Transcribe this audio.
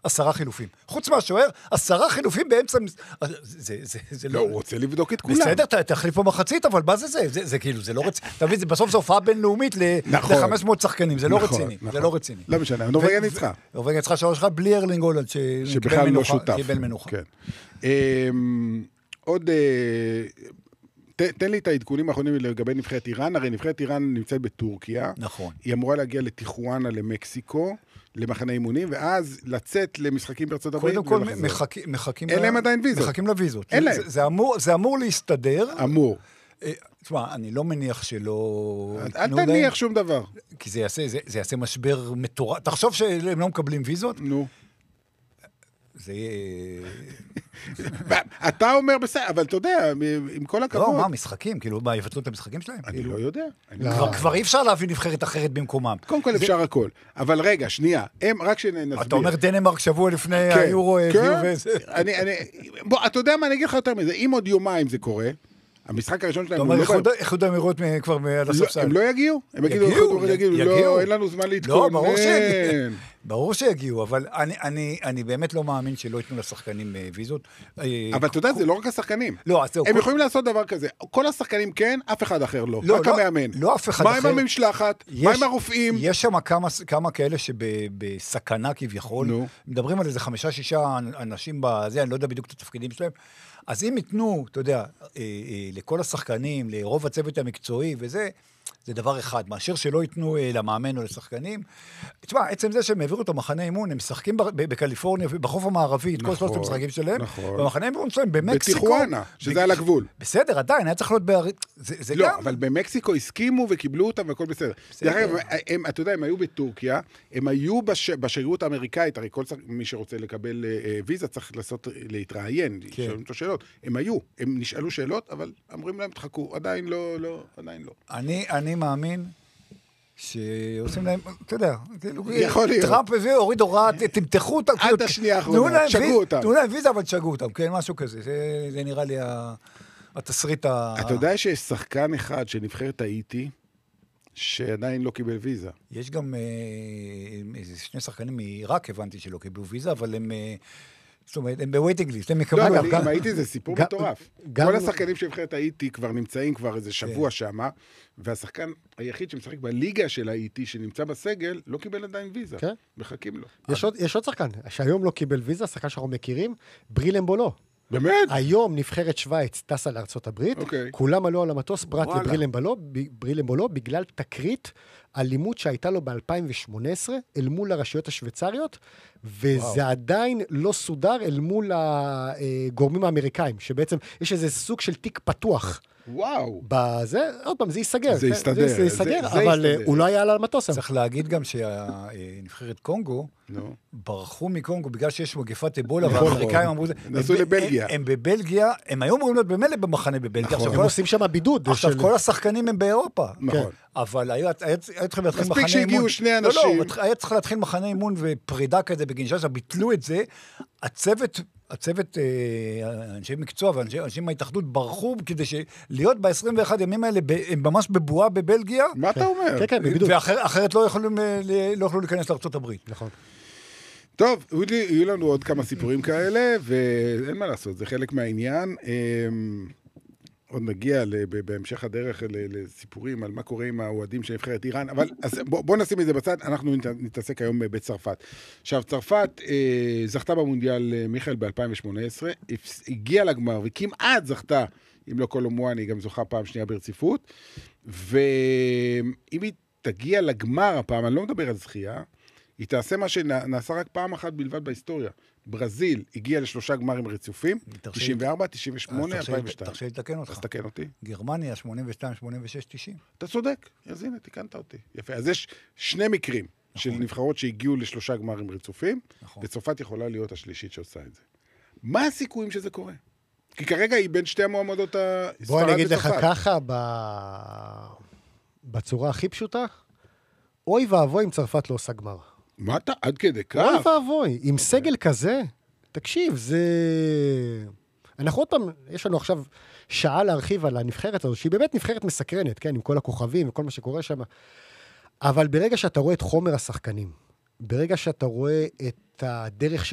10 חילופים. חוץ מהשוער, 10 חילופים באמצע... זה לא, הוא רוצה לבדוק את כולם. בסדר, תחליף פה מחצית, אבל מה זה? זה כאילו, זה לא רציני. אתה מבין, בסוף זו הופעה בינלאומית ל-500 שחקנים, זה לא רציני. זה לא רציני. לא משנה, נורווגיה ניצחה. נורווגיה ניצחה 3-1 בלי ארלינג הולנד, שבכלל לא שותף. קיבל מנוחה. עוד... תן לי את העדכונים האחרונים לגבי נבחרת איראן, הרי נבחרת איראן נמצאת בטורקיה, נכון. היא אמורה להגיע לטיחואנה, למקסיקו, למחנה אימונים, ואז לצאת למשחקים בארצות הברית. קודם כל מחכים... אין להם עדיין ויזות. מחכים לויזות. אין להם. זה אמור להסתדר. אמור. תשמע, אני לא מניח שלא... אל תניח שום דבר. כי זה יעשה משבר מטורף. תחשוב שהם לא מקבלים ויזות? נו. זה יהיה... אתה אומר בסדר, אבל אתה יודע, עם כל הכבוד... לא, מה, משחקים? כאילו, מה, יבטלו את המשחקים שלהם? אני לא יודע. כבר אי אפשר להביא נבחרת אחרת במקומם. קודם כל אפשר הכל. אבל רגע, שנייה, הם רק שנסביר. אתה אומר דנמרק שבוע לפני היורו... כן, בוא, אתה יודע מה, אני אגיד לך יותר מזה, אם עוד יומיים זה קורה, המשחק הראשון שלהם... אתה אומר, איחוד האמירויות כבר מעל הספסל. הם לא יגיעו? הם יגידו, לא, אין לנו זמן להתכונן. לא, ברור שיגיעו, אבל אני באמת לא מאמין שלא ייתנו לשחקנים ויזות. אבל אתה יודע, זה לא רק השחקנים. הם יכולים לעשות דבר כזה. כל השחקנים כן, אף אחד אחר לא. רק המאמן. לא אף אחד אחר. מה עם המשלחת? מה עם הרופאים? יש שם כמה כאלה שבסכנה כביכול. מדברים על איזה 5-6 אנשים בזה, אני לא יודע בדיוק את התפקידים שלהם. אז אם ייתנו, אתה יודע, לכל השחקנים, לרוב הצוות המקצועי וזה, זה דבר אחד, מאשר שלא ייתנו למאמן או לשחקנים. תשמע, עצם זה שהם העבירו את המחנה אימון, הם משחקים בקליפורניה, בחוף המערבי, את כל שלושת המשחקים שלהם, במחנה אימון שלהם, במקסיקו. בטיחואנה, שזה על הגבול. בסדר, עדיין, היה צריך להיות לא, אבל במקסיקו הסכימו וקיבלו אותם והכל בסדר. אתה יודע, הם היו בטורקיה, הם היו בשגרירות האמריקאית, הרי כל מי שרוצה לקבל ויזה צריך להתראיין, לשאול אותו שאלות. הם היו, הם נשאלו שאלות, אבל אמרים להם, תחכו, עדיין לא. אני מאמין שעושים להם, אתה יודע, יכול להיות. טראמפ וזה, הוריד הוראה, תמתחו אותם. עד השנייה האחרונה, שגעו אותם. תנו להם ויזה, אבל שגעו אותם, כן, משהו כזה. זה נראה לי התסריט אתה יודע שיש שחקן אחד שנבחרת האיטי, שעדיין לא קיבל ויזה. יש גם שני שחקנים מעיראק, הבנתי שלא קיבלו ויזה, אבל הם... זאת אומרת, הם בווייטינג ליסט, הם מקבלים... לא, אבל אם הייתי זה סיפור מטורף. כל השחקנים שנבחרת האיטי כבר נמצאים כבר איזה שבוע שמה, והשחקן היחיד שמשחק בליגה של האיטי, שנמצא בסגל, לא קיבל עדיין ויזה. מחכים לו. יש עוד שחקן, שהיום לא קיבל ויזה, שחקן שאנחנו מכירים, ברילם אמבולו. באמת? היום נבחרת שוויץ טסה לארצות הברית, כולם עלו על המטוס פרט לברילם אמבולו, בגלל תקרית אלימות שהייתה לו ב-2018 אל מול הרשויות השוויצריות, וזה עדיין לא סודר אל מול הגורמים האמריקאים, שבעצם יש איזה סוג של תיק פתוח. וואו. בזה, עוד פעם, זה ייסגר. זה יסתדר. אבל הוא לא היה על המטוס. צריך להגיד גם שהנבחרת קונגו, ברחו מקונגו בגלל שיש מגפת אבולה, והאמריקאים אמרו זה. נסעו לבלגיה. הם בבלגיה, הם היו אמורים להיות במלא במחנה בבלגיה. הם עושים שם בידוד. עכשיו כל השחקנים הם באירופה. נכון. אבל היה צריך להתחיל מחנה אימון. מספיק שהגיעו שני אנשים. לא, היה צריך להתחיל מחנה אימון ופרידה כזה בגינשאסה, ביטלו את זה. הצוות, אנשי מקצוע ואנשים מההתאחדות ברחו כדי להיות ב-21 ימים האלה, הם ממש בבועה בבלגיה. מה אתה אומר? כן, בבידוד. ואחרת לא יכלו להיכנס לארצות הברית. נכון. טוב, יהיו לנו עוד כמה סיפורים כאלה, ואין מה לעשות, זה חלק מהעניין. עוד נגיע בהמשך הדרך לסיפורים על מה קורה עם האוהדים של נבחרת איראן, אבל בוא נשים את זה בצד, אנחנו נתעסק היום בצרפת. עכשיו, צרפת זכתה במונדיאל מיכאל ב-2018, הגיעה לגמר וכמעט זכתה, אם לא קולומואני, היא גם זוכה פעם שנייה ברציפות, ואם היא תגיע לגמר הפעם, אני לא מדבר על זכייה, היא תעשה מה שנעשה רק פעם אחת בלבד בהיסטוריה. ברזיל הגיעה ל3 גמרים רצופים, 94, 98, 2002. תרשה לתקן אותך. אז תקן אותי. גרמניה, 82, 86, 90. אתה צודק. אז הנה, תיקנת אותי. יפה. אז יש 2 מקרים של נבחרות שהגיעו ל3 גמרים רצופים, וצרפת יכולה להיות השלישית שעושה את זה. מה הסיכויים שזה קורה? כי כרגע היא בין 2 המועמדות הספרד וצרפת. בוא אני אגיד לך ככה, בצורה הכי פשוטה, אוי ואבוי אם צרפת לא עושה גמר. מה אתה? עד כדי כך? אוי ואבוי, עם סגל כזה, תקשיב, זה... אנחנו עוד פעם, יש לנו עכשיו שעה להרחיב על הנבחרת הזו, שהיא באמת נבחרת מסקרנת, כן, עם כל הכוכבים וכל מה שקורה שם, אבל ברגע שאתה רואה את חומר השחקנים, ברגע שאתה רואה את הדרך של